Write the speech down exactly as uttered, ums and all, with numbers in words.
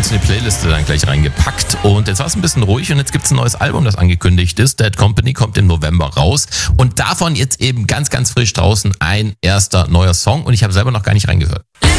uns in die Playliste dann gleich reingepackt. Und jetzt war es ein bisschen ruhig und jetzt gibt es ein neues Album, das angekündigt ist. Dead Company kommt im November raus. Und davon jetzt eben ganz, ganz frisch draußen ein erster neuer Song. Und ich habe selber noch gar nicht reingehört.